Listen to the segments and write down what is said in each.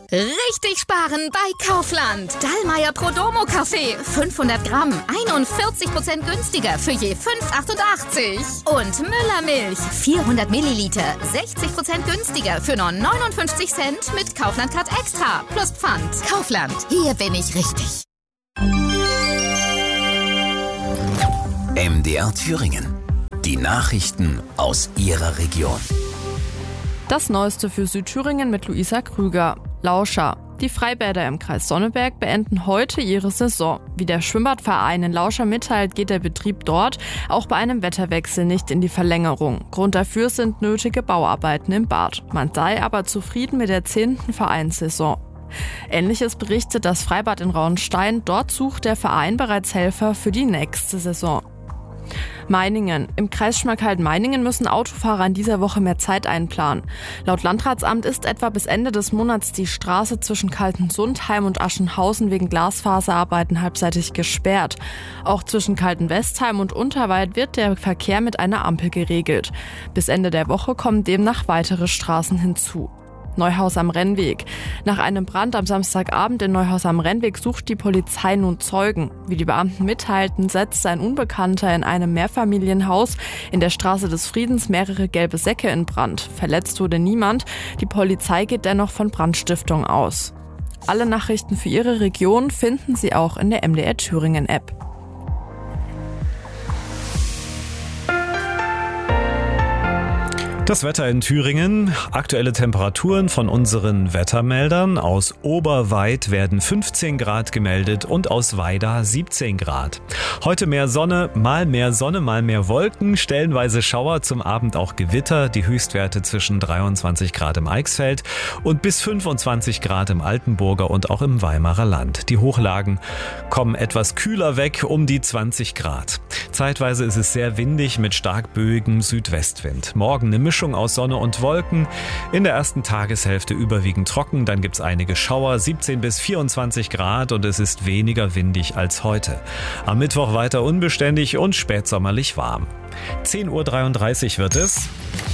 Richtig sparen bei Kaufland. Dallmayr Prodomo Kaffee, 500 Gramm, 41% günstiger für je 5,88. Und Müller Milch, 400 Milliliter, 60% günstiger für nur 59 Cent mit Kaufland Card Extra plus Pfand. Kaufland, hier bin ich richtig. MDR Thüringen. Die Nachrichten aus Ihrer Region. Das Neueste für Südthüringen mit Luisa Krüger. Lauscha. Die Freibäder im Kreis Sonneberg beenden heute ihre Saison. Wie der Schwimmbadverein in Lauscha mitteilt, geht der Betrieb dort auch bei einem Wetterwechsel nicht in die Verlängerung. Grund dafür sind nötige Bauarbeiten im Bad. Man sei aber zufrieden mit der 10. Vereinssaison. Ähnliches berichtet das Freibad in Rauenstein. Dort sucht der Verein bereits Helfer für die nächste Saison. Meiningen. Im Kreis Schmalkalden-Meiningen müssen Autofahrer in dieser Woche mehr Zeit einplanen. Laut Landratsamt ist etwa bis Ende des Monats die Straße zwischen Kaltensundheim und Aschenhausen wegen Glasfaserarbeiten halbseitig gesperrt. Auch zwischen Kaltenwestheim und Unterweid wird der Verkehr mit einer Ampel geregelt. Bis Ende der Woche kommen demnach weitere Straßen hinzu. Neuhaus am Rennweg. Nach einem Brand am Samstagabend in Neuhaus am Rennweg sucht die Polizei nun Zeugen. Wie die Beamten mitteilten, setzte ein Unbekannter in einem Mehrfamilienhaus in der Straße des Friedens mehrere gelbe Säcke in Brand. Verletzt wurde niemand. Die Polizei geht dennoch von Brandstiftung aus. Alle Nachrichten für Ihre Region finden Sie auch in der MDR Thüringen App. Das Wetter in Thüringen, aktuelle Temperaturen von unseren Wettermeldern. Aus Oberweid werden 15 Grad gemeldet und aus Weida 17 Grad. Heute mehr Sonne, mal mehr Wolken, stellenweise Schauer, zum Abend auch Gewitter. Die Höchstwerte zwischen 23 Grad im Eichsfeld und bis 25 Grad im Altenburger und auch im Weimarer Land. Die Hochlagen kommen etwas kühler weg, um die 20 Grad. Zeitweise ist es sehr windig mit stark böigem Südwestwind. Morgen eine Mischung aus Sonne und Wolken. In der ersten Tageshälfte überwiegend trocken, dann gibt's einige Schauer, 17 bis 24 Grad und es ist weniger windig als heute. Am Mittwoch weiter unbeständig und spätsommerlich warm. 10:33 Uhr wird es.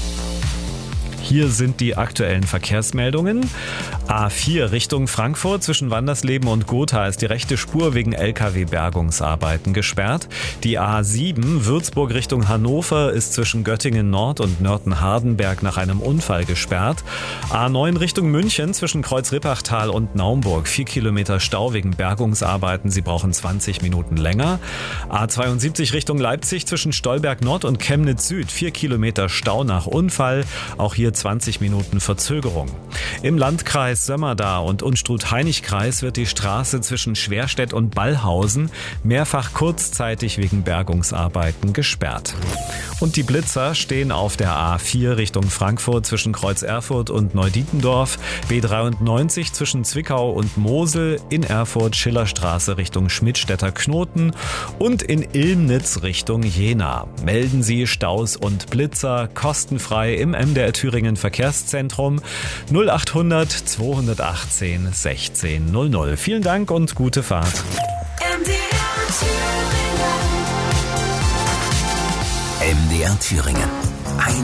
Hier sind die aktuellen Verkehrsmeldungen. A4 Richtung Frankfurt zwischen Wandersleben und Gotha ist die rechte Spur wegen LKW-Bergungsarbeiten gesperrt. Die A7 Würzburg Richtung Hannover ist zwischen Göttingen Nord und Nörten-Hardenberg nach einem Unfall gesperrt. A9 Richtung München zwischen Kreuz-Rippachtal und Naumburg 4 Kilometer Stau wegen Bergungsarbeiten. Sie brauchen 20 Minuten länger. A72 Richtung Leipzig zwischen Stolberg Nord und Chemnitz Süd 4 Kilometer Stau nach Unfall. Auch hier 20 Minuten Verzögerung. Im Landkreis Sömmerda und Unstrut-Hainich-Kreis wird die Straße zwischen Schwerstedt und Ballhausen mehrfach kurzzeitig wegen Bergungsarbeiten gesperrt. Und die Blitzer stehen auf der A4 Richtung Frankfurt zwischen Kreuz Erfurt und Neudietendorf, B93 zwischen Zwickau und Mosel, in Erfurt Schillerstraße Richtung Schmidtstädter Knoten und in Ilmnitz Richtung Jena. Melden Sie Staus und Blitzer kostenfrei im MDR Thüringen Verkehrszentrum 0800 218 16 00. Vielen Dank und gute Fahrt. MDR Thüringen.